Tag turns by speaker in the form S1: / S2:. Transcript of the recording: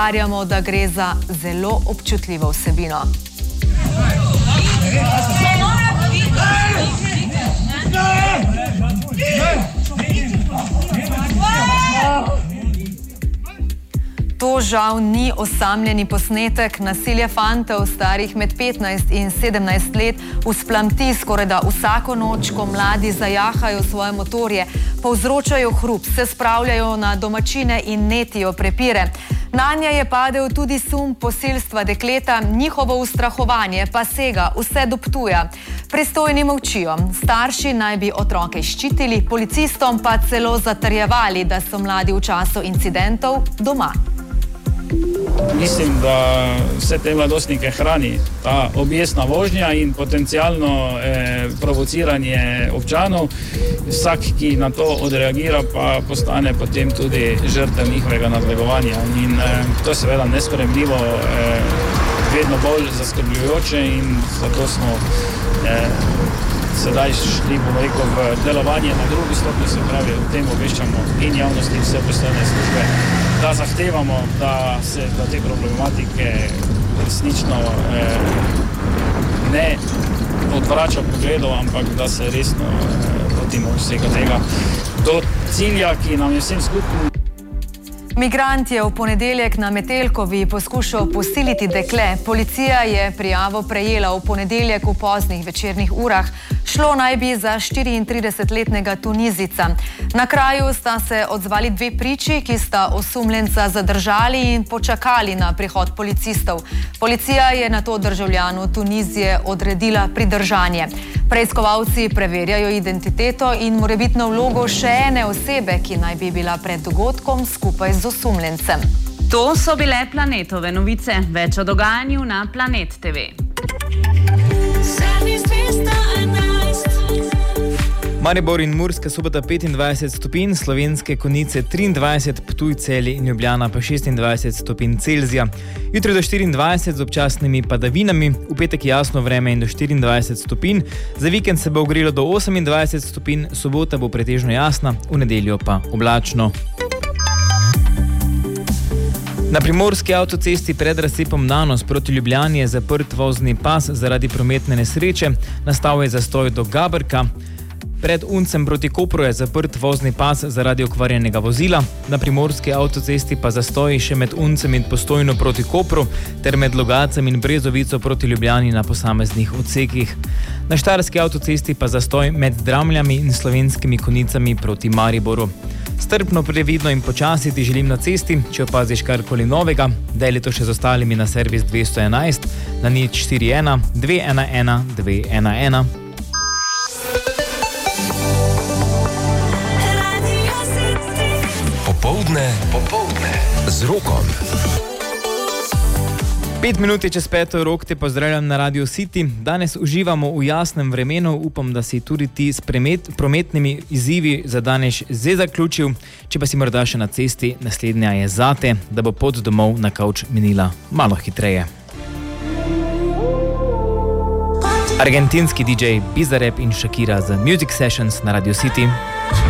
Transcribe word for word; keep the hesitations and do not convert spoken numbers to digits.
S1: Opozarjamo, da gre za zelo občutljivo vsebino. To žal ni osamljeni posnetek. Nasilje fantov starih med petnajst in sedemnajst let vzplamti skorajda vsako noč, ko mladi zajahajo svoje motorje, povzročajo hrup, se spravljajo na domačine in netijo prepire. Nanje je padel tudi sum posilstva dekleta, njihovo ustrahovanje pa sega vse do Ptuja. Pristojni molčijo. Starši naj bi otroke ščitili, policistom pa celo zatrjevali, da so mladi v času incidentov doma.
S2: Mislim, da vse te mladostnike hrani ta objestna vožnja in potencialno eh, provociranje občanov. Vsak, ki na to odreagira, pa postane potem tudi žrtev njihovega nadlegovanja. In eh, to je seveda nesprejemljivo, eh, vedno bolj zaskrbljujoče in zato smo eh, sedaj šli, bomo rekel, v delovanje na drugi stopnji, se pravi, o tem obveščamo in javnosti, vse pristojne službe, da zahtevamo, da se da te problematike resnično eh, ne odvrača pogledov, ampak da se resno eh, lotimo vsega tega do cilja, ki nam je vsem skupni.
S1: Migrant je v ponedeljek na Metelkovi poskušal posiliti dekle. Policija je prijavo prejela v ponedeljek v poznih večernih urah. Šlo naj bi za štiriintridesetletnega Tunizica. Na kraju sta se odzvali dve priči, ki sta osumljenca zadržali in počakali na prihod policistov. Policija je nato državljanu Tunizije odredila pridržanje. Preiskovalci preverjajo identiteto in morebitno vlogo še ene osebe, ki naj bi bila pred dogodkom skupaj z osumljencem.
S3: To so bile Planetove novice. Več o dogajanju na Planet T V.
S4: Maribor in Murska Sobota petindvajset stopinj, Slovenske Konjice triindvajset, Ptuj, Celje in Ljubljana pa šestindvajset stopinj Celzija. Jutri do štiriindvajset z občasnimi padavinami, v petek jasno vreme in do štiriindvajset stopinj, za vikend se bo ogrelo do osemindvajset stopinj, sobota bo pretežno jasna, v nedeljo pa oblačno. Na primorski avtocesti pred razcepom Nanos proti Ljubljani je zaprt vozni pas zaradi prometne nesreče, nastal je zastoj do Gabrka. Pred Uncem proti Kopru je zaprt vozni pas zaradi okvarjenega vozila, na primorski avtocesti pa zastoji še med Uncem in Postojno proti Kopru ter med Logacem in Brezovico proti Ljubljani na posameznih odsekih. Na štajerski avtocesti pa zastoj med Dramljami in Slovenskimi Konjicami proti Mariboru. Strpno, previdno in počasi ti želim na cesti, če opaziš karkoli novega, deli to še z ostalimi na servis dvesto enajst, na nič štiri ena dve ena ena dve ena ena.
S5: Popoldne, popoldne z Rokom.
S4: Pet minut je čez peto, Rok, te pozdravljam na Radio City. Danes uživamo v jasnem vremenu, upam, da si tudi ti s premet, prometnimi izzivi za danes že zaključil. Če pa si morda še na cesti, naslednja je zate, da bo pot domov na kavč minila malo hitreje. Argentinski D J Bizarrap in Shakira za Music Sessions na Radio City.